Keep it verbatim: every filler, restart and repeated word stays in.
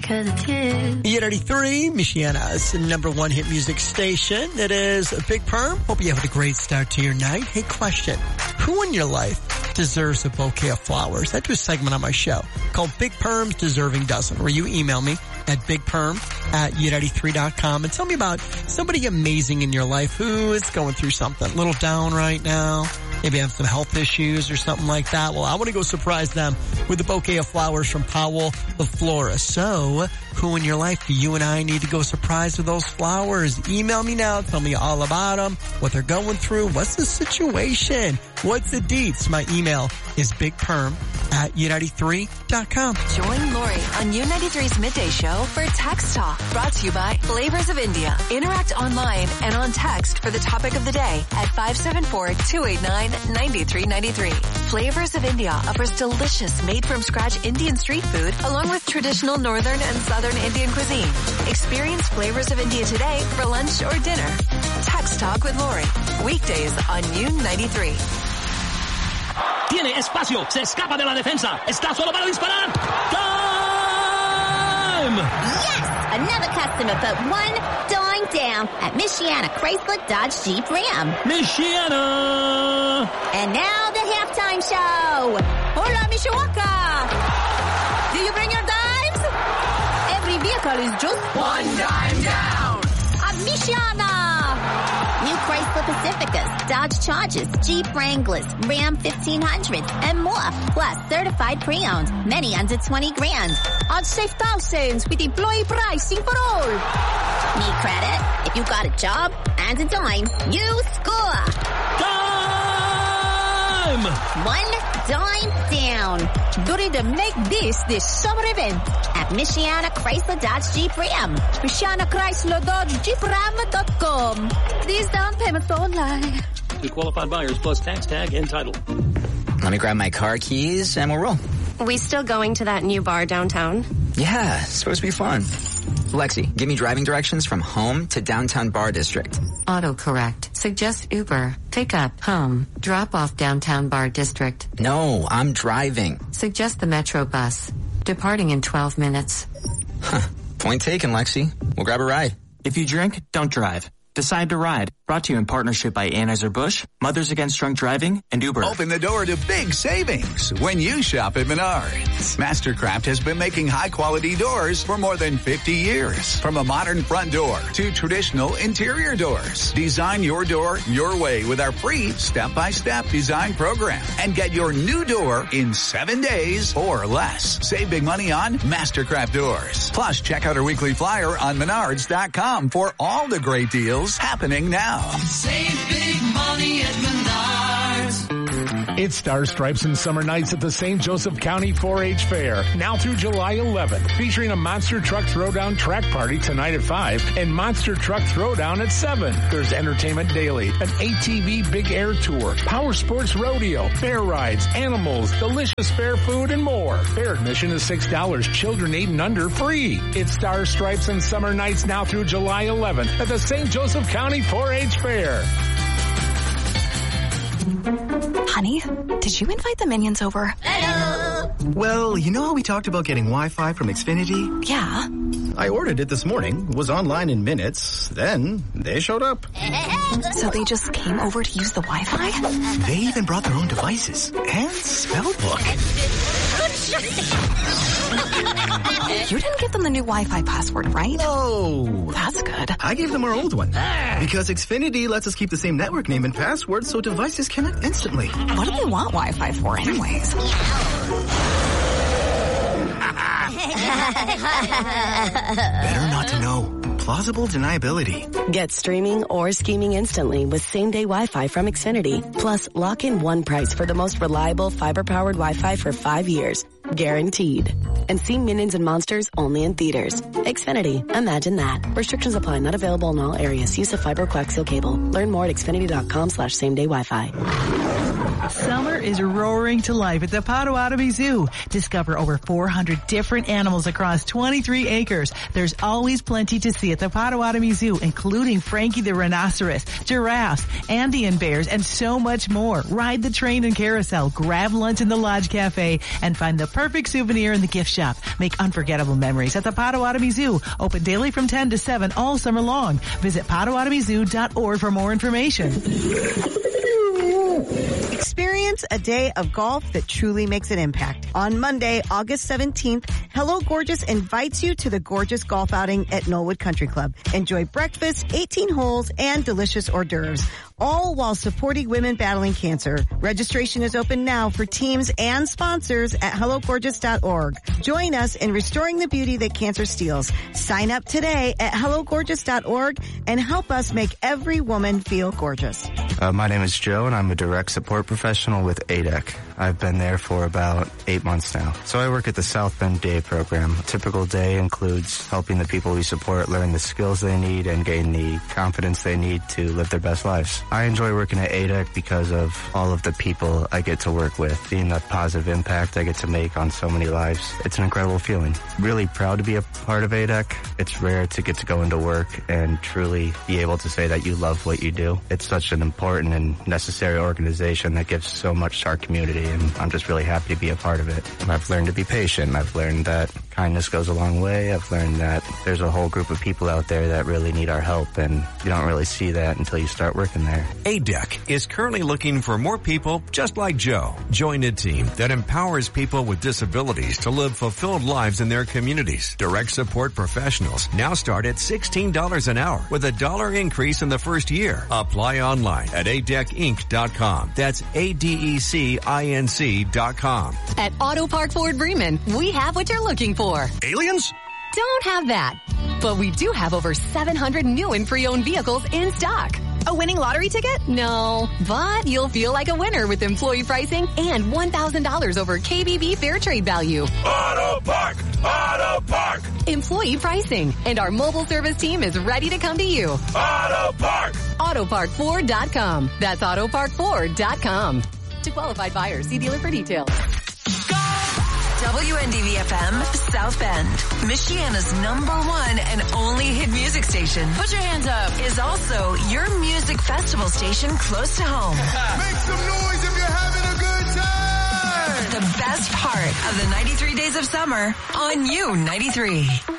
because it's you. E eighty-three, Michiana's number one hit music station. It is Big Perm. Hope you have a great start to your night. Hey, question. Who in your life deserves a bouquet of flowers? I do a segment on my show called Big Perm's Deserving Dozen, where you email me at bigperm at e eighty-three dot com and tell me about somebody amazing in your life who is going through something a little down right now. Maybe have some health issues or something like that. Well, I want to go surprise them with a bouquet of flowers from Powell the Florist. So, who in your life do you and I need to go surprise with those flowers? Email me now. Tell me all about them, what they're going through, what's the situation, what's the deets. My email is bigperm at u ninety-three dot com. Join Lori on U ninety-three's Midday Show for Text Talk, brought to you by Flavors of India. Interact online and on text for the topic of the day at five seven four, two eight nine, nine three nine three. Flavors of India offers delicious made-from-scratch Indian street food along with traditional northern and southern Indian cuisine. Experience Flavors of India today for lunch or dinner. Text Talk with Lori. Weekdays on U ninety-three. Tiene espacio, se escapa de la defensa, está solo para disparar. Time! Yes! Another customer put one dime down at Michiana Chrysler Dodge Jeep Ram. Michiana! And now the halftime show. Hola, Mishawaka! Do you bring your dimes? Every vehicle is just one dime down at Michiana. New Chrysler Pacificas, Dodge Chargers, Jeep Wranglers, Ram fifteen hundreds, and more. Plus certified pre-owned, many under twenty grand. On save thousands with employee pricing for all. Need credit? If you got a job and a dime, you score. Time! One dime down. Ready to make this this summer event at Michiana Chrysler Dodge Jeep Ram. Michiana Chrysler Dodge Jeep Ram dot com. These down payments online. To qualified buyers plus tax tag and title. Let me grab my car keys and we'll roll. We still going to that new bar downtown? Yeah, it's supposed to be fun. Lexi, give me driving directions from home to downtown bar district. Autocorrect. Suggest Uber. Pick up, home. Drop off downtown bar district. No, I'm driving. Suggest the Metro bus. Departing in twelve minutes. Huh. Point taken, Lexi. We'll grab a ride. If you drink, don't drive. Decide to ride. Brought to you in partnership by Anheuser-Busch, Mothers Against Drunk Driving, and Uber. Open the door to big savings when you shop at Menards. Mastercraft has been making high-quality doors for more than fifty years. From a modern front door to traditional interior doors. Design your door your way with our free step-by-step design program. And get your new door in seven days or less. Save big money on Mastercraft doors. Plus, check out our weekly flyer on menards dot com for all the great deals happening now. Save big money at Menards. It's Star Stripes and Summer Nights at the Saint Joseph County four H Fair, now through July eleventh, featuring a Monster Truck Throwdown track party tonight at five and Monster Truck Throwdown at seven. There's entertainment daily, an A T V Big Air Tour, Power Sports Rodeo, fair rides, animals, delicious fair food, and more. Fair admission is six dollars, children eight and under free. It's Star Stripes and Summer Nights now through July eleventh at the Saint Joseph County four H Fair. Honey, did you invite the minions over? Hello. Well, you know how we talked about getting Wi-Fi from Xfinity? Yeah. I ordered it this morning, was online in minutes, then they showed up. So they just came over to use the Wi-Fi? They even brought their own devices and spell book. You didn't give them the new Wi-Fi password, right? No. That's good. I gave them our old one. Because Xfinity lets us keep the same network name and password so devices connect instantly. What do they want Wi-Fi for anyways? Better not to know. Plausible deniability. Get streaming or scheming instantly with same-day Wi-Fi from Xfinity. Plus, lock in one price for the most reliable fiber-powered Wi-Fi for five years. Guaranteed. And see Minions and Monsters only in theaters. Xfinity. Imagine that. Restrictions apply. Not available in all areas. Use of fiber coaxial cable. Learn more at xfinity dot com slash same-day Wi-Fi. Summer is roaring to life at the Potawatomi Zoo. Discover over four hundred different animals across twenty-three acres. There's always plenty to see at the Potawatomi Zoo, including Frankie the rhinoceros, giraffes, Andean bears, and so much more. Ride the train and carousel, grab lunch in the Lodge Cafe, and find the perfect souvenir in the gift shop. Make unforgettable memories at the Potawatomi Zoo. Open daily from ten to seven all summer long. Visit potawatomi zoo dot org for more information. Experience a day of golf that truly makes an impact. On Monday, August seventeenth, Hello Gorgeous invites you to the Gorgeous Golf Outing at Knollwood Country Club. Enjoy breakfast, eighteen holes, and delicious hors d'oeuvres, all while supporting women battling cancer. Registration is open now for teams and sponsors at hello gorgeous dot org. Join us in restoring the beauty that cancer steals. Sign up today at hello gorgeous dot org and help us make every woman feel gorgeous. Uh, my name is Joe, and I'm a direct support professional with A D E C. I've been there for about eight months now. So I work at the South Bend Day program. A typical day includes helping the people we support learn the skills they need and gain the confidence they need to live their best lives. I enjoy working at A D E C because of all of the people I get to work with, seeing the positive impact I get to make on so many lives. It's an incredible feeling. Really proud to be a part of A D E C. It's rare to get to go into work and truly be able to say that you love what you do. It's such an important and necessary organization that gives so much to our community, and I'm just really happy to be a part of it. I've learned to be patient. I've learned that kindness goes a long way. I've learned that there's a whole group of people out there that really need our help, and you don't really see that until you start working there. A D E C is currently looking for more people just like Joe. Join a team that empowers people with disabilities to live fulfilled lives in their communities. Direct support professionals now start at sixteen dollars an hour with a dollar increase in the first year. Apply online at a d e c inc dot com. That's A D E C I N C dot com. At Auto Park Ford Bremen, we have what you're looking for. Aliens? Don't have that. But we do have over seven hundred new and pre-owned vehicles in stock. A winning lottery ticket? No, but you'll feel like a winner with employee pricing and one thousand dollars over K B B fair trade value. Auto Park! Auto Park! Employee pricing. And our mobile service team is ready to come to you. Auto Park! auto park ford dot com. That's auto park ford dot com. To qualified buyers, see dealer for details. W N D V F M, South Bend, Michiana's number one and only hit music station. Put your hands up. Is also your music festival station close to home. Make some noise if you're having a good time. The best part of the ninety-three days of summer on U ninety-three.